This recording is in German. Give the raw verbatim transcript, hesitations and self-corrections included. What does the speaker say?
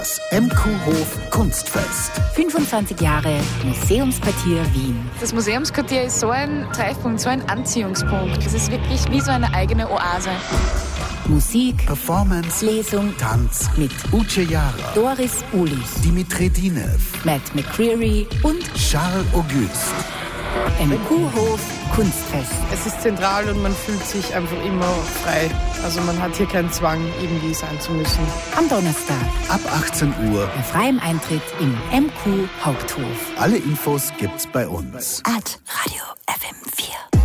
Das M Q-Hof Kunstfest. fünfundzwanzig Jahre Museumsquartier Wien. Das Museumsquartier ist so ein Treffpunkt, so ein Anziehungspunkt. Es ist wirklich wie so eine eigene Oase. Musik, Performance, Lesung, Tanz mit Uche Jara, Doris Ulich, Dimitri Dinev, Matt McCreary und Charles Auguste. M Q-Hof Kunstfest. Es ist zentral und man fühlt sich einfach immer frei. Also man hat hier keinen Zwang, irgendwie sein zu müssen. Am Donnerstag Ab achtzehn Uhr. bei freiem Eintritt im M Q Haupthof. Alle Infos gibt's bei uns. At Radio F M.